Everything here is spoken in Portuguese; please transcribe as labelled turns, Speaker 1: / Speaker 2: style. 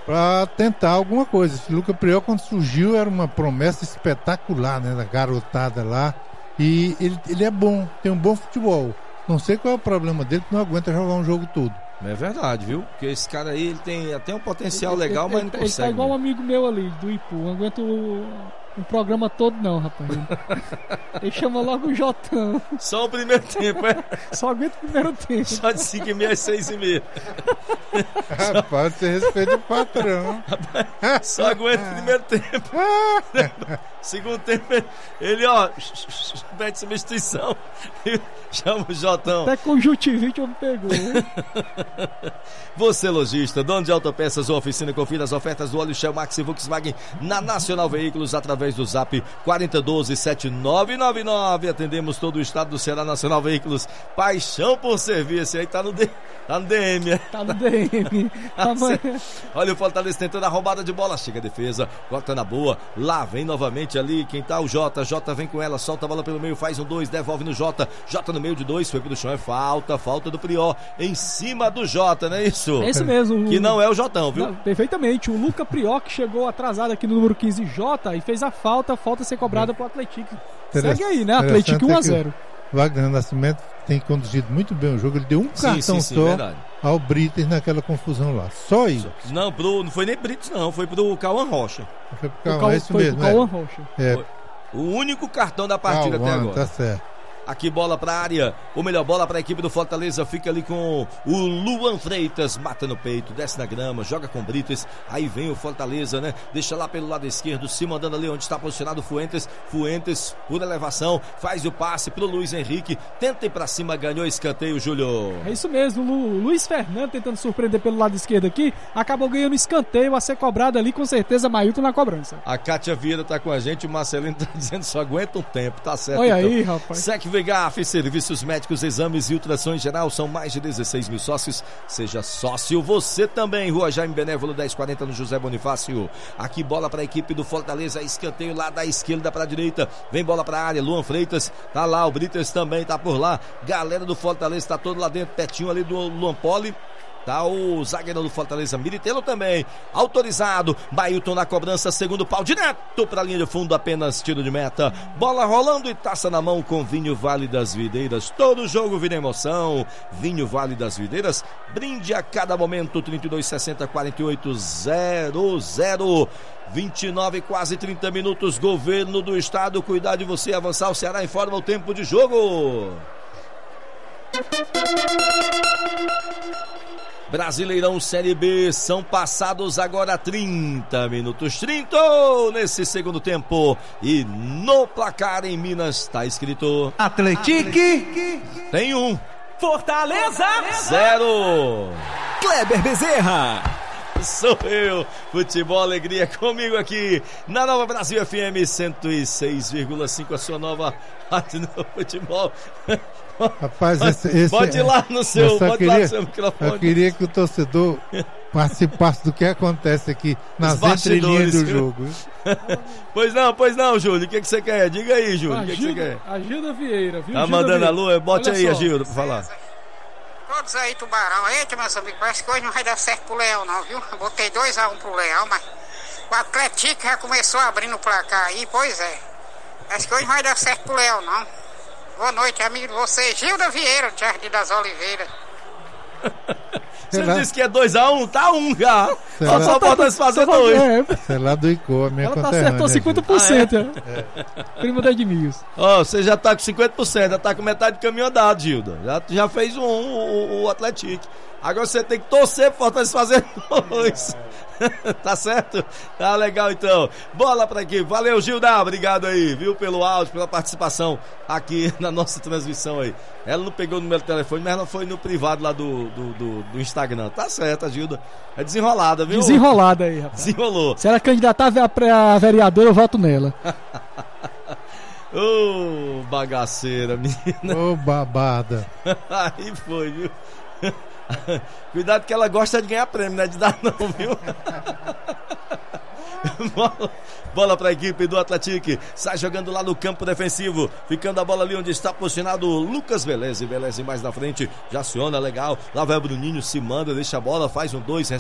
Speaker 1: para tentar alguma coisa. Esse Lucas Priol, quando surgiu, era uma promessa espetacular, né, da garotada lá. E ele é bom, tem um bom futebol. Não sei qual é o problema dele, que não aguenta jogar um jogo todo.
Speaker 2: É verdade, viu? Porque esse cara aí, ele tem até um potencial legal, mas não consegue.
Speaker 3: Ele tá igual um amigo meu ali, do Ipu. Não aguento um programa todo não, rapaz. Ele chama logo o Jotão.
Speaker 2: Só o primeiro tempo, é?
Speaker 3: Só aguenta o primeiro tempo.
Speaker 2: Só de 5h30 às 6h30.
Speaker 1: Rapaz, você respeita o patrão.
Speaker 2: Só aguenta o primeiro tempo. Segundo tempo, ele, pede substituição. Chama o Jotão.
Speaker 3: Até conjuntivite eu me pegou.
Speaker 2: Você, lojista, dono de autopeças ou oficina, confira as ofertas do óleo Shell Max e Volkswagen na Nacional Veículos através do Zap 4012-7999. Atendemos todo o estado do Ceará. Nacional Veículos, paixão por serviço. Aí tá no DM.
Speaker 3: Tá no DM.
Speaker 2: Olha o Fortaleza tentando a roubada de bola. Chega a defesa, corta na boa. Lá vem novamente ali quem tá, o Jota. Jota vem com ela, solta a bola pelo meio, faz um 2, devolve no Jota. Jota no meio de 2, foi pro chão, é falta do Prior em cima do Jota, não é isso?
Speaker 3: É isso mesmo.
Speaker 2: Que não é o Jotão, viu?
Speaker 3: Não, perfeitamente. O Lucas Prior, que chegou atrasado aqui no número 15, Jota, e fez a falta ser cobrada pro Atlético. Segue aí, né? Atlético 1-0.
Speaker 1: Wagner Nascimento tem conduzido muito bem o jogo. Ele deu um cartão só
Speaker 2: verdade.
Speaker 1: Ao Brites naquela confusão lá. Só isso.
Speaker 2: Não, não foi nem Brites, não. Foi pro Cauã Rocha.
Speaker 1: Foi pro Cauã, é isso mesmo.
Speaker 3: Cauã Rocha.
Speaker 2: Foi o único cartão da partida até agora.
Speaker 1: Tá certo.
Speaker 2: Aqui bola pra área, ou melhor, bola pra equipe do Fortaleza, fica ali com o Luan Freitas, mata no peito, desce na grama, joga com Brites, aí vem o Fortaleza, né, deixa lá pelo lado esquerdo, se mandando ali onde está posicionado o Fuentes, por elevação, faz o passe pro Luiz Henrique, tenta ir pra cima, ganhou escanteio, Júlio.
Speaker 3: É isso mesmo, Luiz Fernando tentando surpreender pelo lado esquerdo aqui, acabou ganhando escanteio a ser cobrado ali, com certeza, Mailton na cobrança.
Speaker 2: A Kátia Vieira tá com a gente, o Marcelino tá dizendo só aguenta um tempo, tá certo.
Speaker 3: Olha então. Aí, rapaz.
Speaker 2: Vegaf, serviços médicos, exames e ultrassom em geral, são mais de 16 mil sócios. Seja sócio você também. Rua Jaime Benévolo 1040 no José Bonifácio. Aqui bola para a equipe do Fortaleza, escanteio lá da esquerda para a direita. Vem bola para a área, Luan Freitas tá lá, o Brites também tá por lá. Galera do Fortaleza tá todo lá dentro, pertinho ali do Luan Poli. Tá o zagueiro do Fortaleza, Militelo também, autorizado, Mailton na cobrança, segundo pau, direto pra linha de fundo, apenas tiro de meta, bola rolando e taça na mão com Vinho Vale das Videiras, todo jogo vira emoção, Vinho Vale das Videiras, brinde a cada momento, 3260-4800, 29, quase 30 minutos, governo do estado, cuidar de você, avançar, o Ceará informa o tempo de jogo. Brasileirão Série B, são passados agora 30 minutos, 30 nesse segundo tempo, e no placar em Minas está escrito
Speaker 4: Atlético
Speaker 2: tem 1,
Speaker 4: Fortaleza
Speaker 2: 0.
Speaker 4: Kleber Bezerra.
Speaker 2: Sou eu, futebol, alegria comigo aqui na Nova Brasil FM 106,5, a sua nova rádio no futebol.
Speaker 1: Rapaz, esse
Speaker 2: pode ir lá no seu, microfone.
Speaker 1: Eu queria que o torcedor participasse do que acontece aqui nas entrelinhas do jogo.
Speaker 2: Pois não, Júlio, o que você quer? Diga aí, Júlio, o que você quer?
Speaker 3: A Gilda Vieira, viu?
Speaker 2: Tá mandando a lua, bote aí a Gilda pra falar.
Speaker 5: Todos aí, Tubarão. Eita, meus amigos, parece que hoje não vai dar certo pro Leão, não, viu? Eu botei 2-1 pro Leão, mas o Atlético já começou abrindo o placar aí, pois é. Parece que hoje não vai dar certo pro Leão, não. Boa noite, amigo de vocês, Gilda Vieira, do Jardim das Oliveiras.
Speaker 2: Você disse que é 2-1, tá 1 já. Só falta se fazer 2.
Speaker 1: Você lá do Icô, a minha
Speaker 3: ela acertou 50%. Primo da Edmilson.
Speaker 2: Você já tá com 50%, já tá com metade do caminho andado, Gilda. Já fez o Atlético. Agora você tem que torcer pro Fortaleza fazer 2. Tá certo? Tá legal então. Bola pra aqui. Valeu, Gilda. Obrigado aí, viu, pelo áudio, pela participação aqui na nossa transmissão aí. Ela não pegou o número do telefone, mas ela foi no privado lá do Instagram. Tá certo, a Gilda. É desenrolada, viu?
Speaker 3: Desenrolada aí, rapaz.
Speaker 2: Desenrolou.
Speaker 3: Se ela candidatar a vereadora, eu voto nela.
Speaker 2: Ô, bagaceira, menina.
Speaker 1: Ô, babada.
Speaker 2: Aí foi, viu? Cuidado que ela gosta de ganhar prêmio, não é de dar não, viu? Bola para a equipe do Atlético, sai jogando lá no campo defensivo, ficando a bola ali onde está posicionado o Lucas Velez mais na frente, já aciona, legal, lá vai o Bruninho, se manda, deixa a bola, faz um 2,